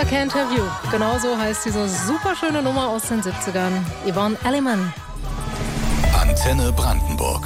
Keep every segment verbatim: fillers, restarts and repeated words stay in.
I Can't Have You. Genauso heißt diese superschöne Nummer aus den siebzigern. Yvonne Elliman. Antenne Brandenburg.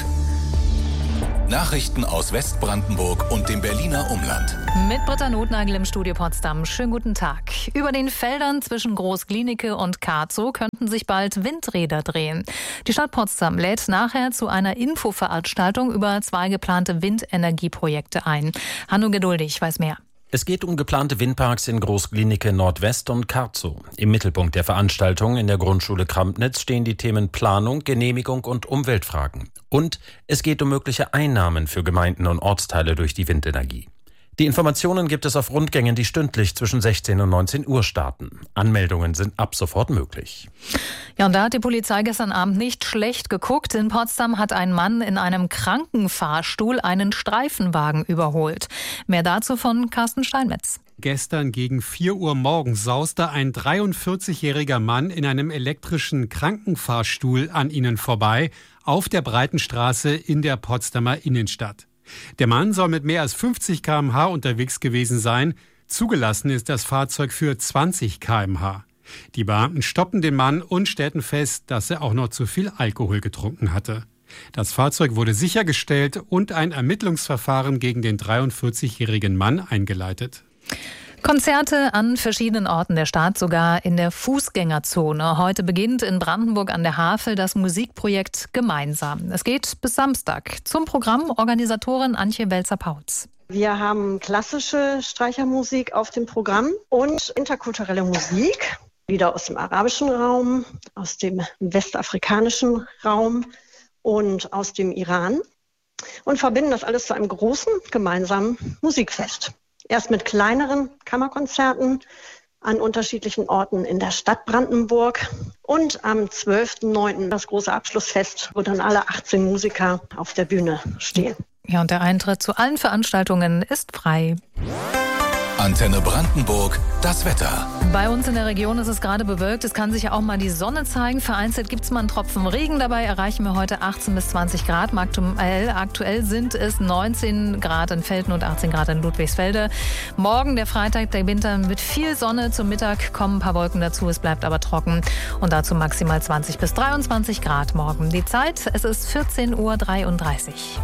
Nachrichten aus Westbrandenburg und dem Berliner Umland. Mit Britta Notnagel im Studio Potsdam. Schönen guten Tag. Über den Feldern zwischen Groß-Glienicke und Kartzow könnten sich bald Windräder drehen. Die Stadt Potsdam lädt nachher zu einer Infoveranstaltung über zwei geplante Windenergieprojekte ein. Hanno Geduldig weiß mehr. Es geht um geplante Windparks in Groß-Glienicke Nordwest und Kartzow. Im Mittelpunkt der Veranstaltung in der Grundschule Krampnitz stehen die Themen Planung, Genehmigung und Umweltfragen. Und es geht um mögliche Einnahmen für Gemeinden und Ortsteile durch die Windenergie. Die Informationen gibt es auf Rundgängen, die stündlich zwischen sechzehn und neunzehn Uhr starten. Anmeldungen sind ab sofort möglich. Ja, und da hat die Polizei gestern Abend nicht schlecht geguckt. In Potsdam hat ein Mann in einem Krankenfahrstuhl einen Streifenwagen überholt. Mehr dazu von Carsten Steinmetz. Gestern gegen vier Uhr morgens sauste ein dreiundvierzigjähriger Mann in einem elektrischen Krankenfahrstuhl an ihnen vorbei auf der Breitenstraße in der Potsdamer Innenstadt. Der Mann soll mit mehr als fünfzig Kilometer pro Stunde unterwegs gewesen sein. Zugelassen ist das Fahrzeug für zwanzig Kilometer pro Stunde. Die Beamten stoppen den Mann und stellten fest, dass er auch noch zu viel Alkohol getrunken hatte. Das Fahrzeug wurde sichergestellt und ein Ermittlungsverfahren gegen den dreiundvierzigjährigen Mann eingeleitet. Konzerte an verschiedenen Orten der Stadt, sogar in der Fußgängerzone. Heute beginnt in Brandenburg an der Havel das Musikprojekt Gemeinsam. Es geht bis Samstag. Zum Programm Organisatorin Antje Welzer-Pautz. Wir haben klassische Streichermusik auf dem Programm und interkulturelle Musik, wieder aus dem arabischen Raum, aus dem westafrikanischen Raum und aus dem Iran und verbinden das alles zu einem großen gemeinsamen Musikfest. Erst mit kleineren Kammerkonzerten an unterschiedlichen Orten in der Stadt Brandenburg und am zwölften neunten das große Abschlussfest, wo dann alle achtzehn Musiker auf der Bühne stehen. Ja, und der Eintritt zu allen Veranstaltungen ist frei. Antenne Brandenburg, das Wetter. Bei uns in der Region ist es gerade bewölkt. Es kann sich auch mal die Sonne zeigen. Vereinzelt gibt es mal einen Tropfen Regen. Dabei erreichen wir heute achtzehn bis zwanzig Grad. Aktuell, aktuell sind es neunzehn Grad in Velten und achtzehn Grad in Ludwigsfelde. Morgen, der Freitag, der Winter mit viel Sonne. Zum Mittag kommen ein paar Wolken dazu. Es bleibt aber trocken. Und dazu maximal zwanzig bis dreiundzwanzig Grad morgen. Die Zeit, es ist vierzehn Uhr dreiunddreißig.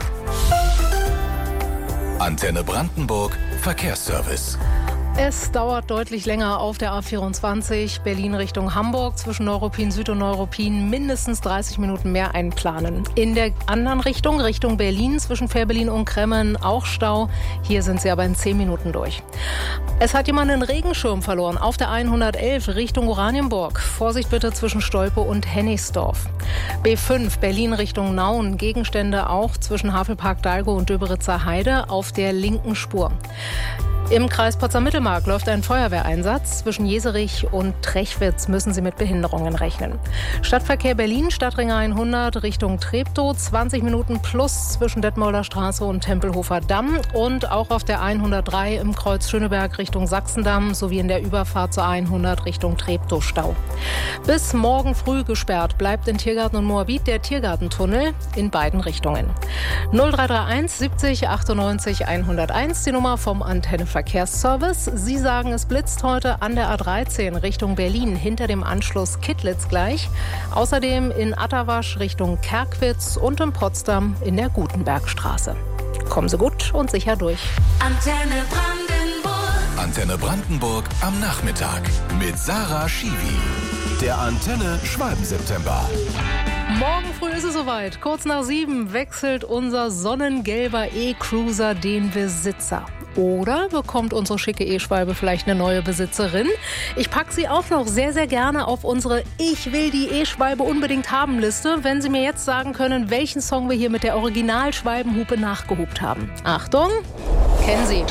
Antenne Brandenburg, Verkehrsservice. Es dauert deutlich länger auf der A vierundzwanzig, Berlin Richtung Hamburg, zwischen Neuruppin Süd und Neuruppin mindestens dreißig Minuten mehr einplanen. In der anderen Richtung, Richtung Berlin, zwischen Fehrbellin und Kremmen auch Stau. Hier sind sie aber in zehn Minuten durch. Es hat jemand einen Regenschirm verloren auf der hundertelf Richtung Oranienburg. Vorsicht bitte zwischen Stolpe und Hennigsdorf. B fünf, Berlin Richtung Nauen, Gegenstände auch zwischen Havelpark Dalgo und Döberitzer Heide auf der linken Spur. Im Kreis Potsdam-Mittelmark läuft ein Feuerwehreinsatz. Zwischen Jeserich und Trechwitz müssen Sie mit Behinderungen rechnen. Stadtverkehr Berlin, Stadtring hundert Richtung Treptow, zwanzig Minuten plus zwischen Detmolder Straße und Tempelhofer Damm. Und auch auf der hundertdrei im Kreuz Schöneberg Richtung Sachsendamm sowie in der Überfahrt zur hundert Richtung Treptow Stau. Bis morgen früh gesperrt bleibt in Tiergarten und Moabit der Tiergartentunnel in beiden Richtungen. null drei drei eins siebzig achtundneunzig hunderteins, die Nummer vom Antenne Verkehrsservice. Sie sagen, es blitzt heute an der A dreizehn Richtung Berlin hinter dem Anschluss Kittlitz gleich. Außerdem in Atterwasch Richtung Kerkwitz und in Potsdam in der Gutenbergstraße. Kommen Sie gut und sicher durch. Antenne Brandenburg. Antenne Brandenburg am Nachmittag mit Sarah Schiwi. Der Antenne Schwalben-September. Morgen früh ist es soweit. Kurz nach sieben wechselt unser sonnengelber E-Cruiser den Besitzer. Oder bekommt unsere schicke E-Schwalbe vielleicht eine neue Besitzerin? Ich packe sie auch noch sehr, sehr gerne auf unsere Ich will die E-Schwalbe unbedingt haben Liste, wenn Sie mir jetzt sagen können, welchen Song wir hier mit der Original-Schwalbenhupe nachgehupt haben. Achtung, kennen Sie.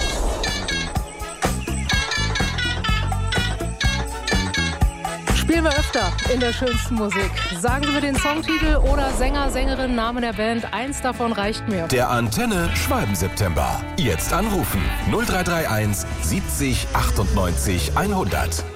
Spielen wir öfter in der schönsten Musik. Sagen Sie mir den Songtitel oder Sänger, Sängerin, Name der Band. Eins davon reicht mir. Der Antenne Schwalben-September. Jetzt anrufen null drei drei eins siebzig achtundneunzig hundert.